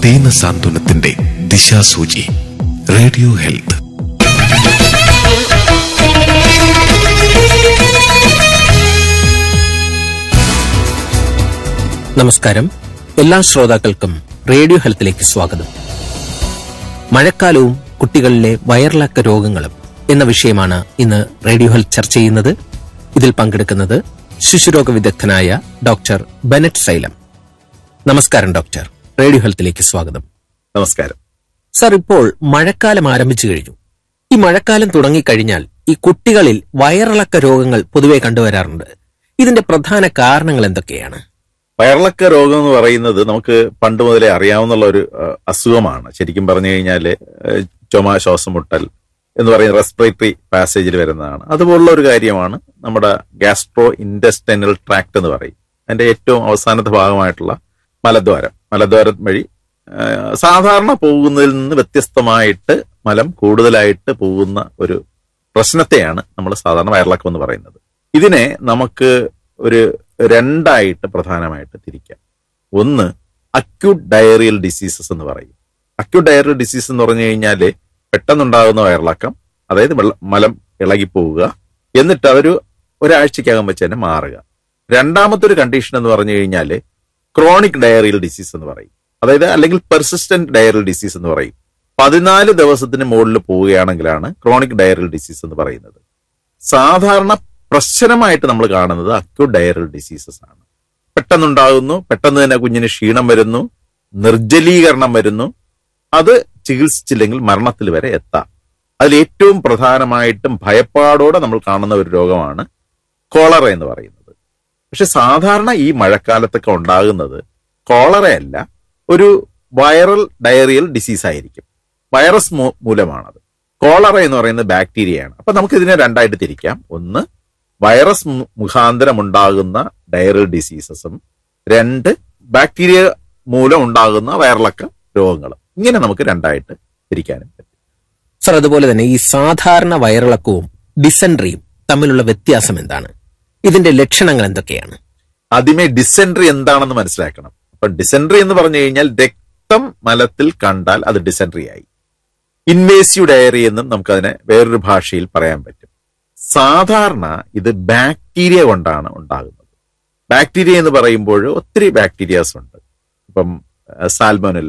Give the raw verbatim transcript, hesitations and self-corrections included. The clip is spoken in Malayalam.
ദീന സാന്ത്വനത്തിന്റെ ദിശാസൂചി. Radio health. നമസ്കാരം. എല്ലാ ശ്രോതാക്കൾക്കും റേഡിയോ ഹെൽത്തിലേക്ക് സ്വാഗതം. മഴക്കാലവും കുട്ടികളിലെ വയറിളക്ക രോഗങ്ങളും എന്ന വിഷയമാണ് ഇന്ന് റേഡിയോ ഹെൽത്ത് ചർച്ച ചെയ്യുന്നത്. ഇതിൽ പങ്കെടുക്കുന്നത് ശിശുരോഗ വിദഗ്ധനായ ഡോക്ടർ ബെനറ്റ് സൈലം. നമസ്കാരം ഡോക്ടർ, റേഡിയോ ഹെൽത്തിലേക്ക് സ്വാഗതം. നമസ്കാരം സർ. ഇപ്പോൾ മഴക്കാലം ആരംഭിച്ചു കഴിഞ്ഞു. ഈ മഴക്കാലം തുടങ്ങിക്കഴിഞ്ഞാൽ ഈ കുട്ടികളിൽ വയറിളക്ക രോഗങ്ങൾ പൊതുവെ കണ്ടുവരാറുണ്ട്. ഇതിന്റെ പ്രധാന കാരണങ്ങൾ എന്തൊക്കെയാണ്? വയറിളക്ക രോഗം എന്ന് പറയുന്നത് നമുക്ക് പണ്ട് മുതലേ അറിയാവുന്ന ഒരു അസുഖമാണ്. ശരിക്കും പറഞ്ഞു കഴിഞ്ഞാല് ചുമ, ശ്വാസമുട്ടൽ എന്ന് പറയുന്ന റെസ്പിറേറ്ററി പാസേജിൽ വരുന്നതാണ്. അതുപോലുള്ള ഒരു കാര്യമാണ് നമ്മുടെ ഗ്യാസ്ട്രോ ഇൻറ്റെസ്റ്റൈനൽ ട്രാക്ട് എന്ന് പറയും. അതിന്റെ ഏറ്റവും അവസാനത്തെ ഭാഗമായിട്ടുള്ള മലദ്വാരം മലദ്വാരം വഴി സാധാരണ പോകുന്നതിൽ നിന്ന് വ്യത്യസ്തമായിട്ട് മലം കൂടുതലായിട്ട് പോകുന്ന ഒരു പ്രശ്നത്തെയാണ് നമ്മൾ സാധാരണ വയറിളക്കം എന്ന് പറയുന്നത്. ഇതിനെ നമുക്ക് ഒരു രണ്ടായിട്ട് പ്രധാനമായിട്ട് തിരിക്കാം. ഒന്ന് അക്യൂട്ട് ഡയറിയൽ ഡിസീസസ് എന്ന് പറയും. അക്യൂട്ട് ഡയറിയൽ ഡിസീസ് എന്ന് പറഞ്ഞു കഴിഞ്ഞാല് പെട്ടെന്നുണ്ടാകുന്ന വയറിളക്കം, അതായത് മലം ഇളകിപ്പോവുക, എന്നിട്ട് അതൊരു ഒരാഴ്ചക്കകം വെച്ച് തന്നെ മാറുക. രണ്ടാമത്തെ ഒരു കണ്ടീഷൻ എന്ന് പറഞ്ഞു കഴിഞ്ഞാല് ക്രോണിക് ഡയറിയൽ ഡിസീസ് എന്ന് പറയും. അതായത് അല്ലെങ്കിൽ പെർസിസ്റ്റന്റ് ഡയറിയൽ ഡിസീസ് എന്ന് പറയും. പതിനാല് ദിവസത്തിന് മുകളിൽ പോവുകയാണെങ്കിലാണ് ക്രോണിക് ഡയറിയൽ ഡിസീസ് എന്ന് പറയുന്നത്. സാധാരണ പ്രശ്നമായിട്ട് നമ്മൾ കാണുന്നത് അക്യൂട്ട് ഡയറിയൽ ഡിസീസസ് ആണ്. പെട്ടെന്നുണ്ടാകുന്നു, പെട്ടെന്ന് തന്നെ കുഞ്ഞിന് ക്ഷീണം വരുന്നു, നിർജ്ജലീകരണം വരുന്നു. അത് ചികിത്സിച്ചില്ലെങ്കിൽ മരണത്തിൽ വരെ എത്താം. അതിൽ ഏറ്റവും പ്രധാനമായിട്ടും ഭയപ്പാടോടെ നമ്മൾ കാണുന്ന ഒരു രോഗമാണ് കോളറ എന്ന് പറയുന്നത്. പക്ഷെ സാധാരണ ഈ മഴക്കാലത്തൊക്കെ ഉണ്ടാകുന്നത് കോളറയല്ല, ഒരു വൈറൽ ഡയറിയൽ ഡിസീസ് ആയിരിക്കും. വൈറസ് മൂലമാണത്. കോളറ എന്ന് പറയുന്നത് ബാക്ടീരിയയാണ്. അപ്പൊ നമുക്ക് ഇതിനെ രണ്ടായിട്ട് തിരിക്കാം. ഒന്ന് വൈറസ് മുഖാന്തരം ഉണ്ടാകുന്ന ഡയറിയൽ ഡിസീസസും, രണ്ട് ബാക്ടീരിയ മൂലം ഉണ്ടാകുന്ന വയറിളക്ക രോഗങ്ങളും. ഇങ്ങനെ നമുക്ക് രണ്ടായിട്ട് തിരിക്കാനും പറ്റും. സർ, അതുപോലെ തന്നെ ഈ സാധാരണ വയറിളക്കവും ഡിസെൻട്രിയും തമ്മിലുള്ള വ്യത്യാസം എന്താണ്? ഇതിന്റെ ലക്ഷണങ്ങൾ എന്തൊക്കെയാണ്? ആദ്യമേ ഡിസെൻട്രി എന്താണെന്ന് മനസ്സിലാക്കണം. അപ്പൊ ഡിസെൻട്രി എന്ന് പറഞ്ഞു കഴിഞ്ഞാൽ രക്തം മലത്തിൽ കണ്ടാൽ അത് ഡിസെൻട്രി ആയി. ഇൻവേസീവ് ഡയറി എന്നും നമുക്കതിനെ വേറൊരു ഭാഷയിൽ പറയാൻ പറ്റും. സാധാരണ ഇത് ബാക്ടീരിയ കൊണ്ടാണ് ഉണ്ടാകുന്നത്. ബാക്ടീരിയ എന്ന് പറയുമ്പോൾ ഒത്തിരി ബാക്ടീരിയാസ് ഉണ്ട്. ഇപ്പം സാൽമോനെല്ല,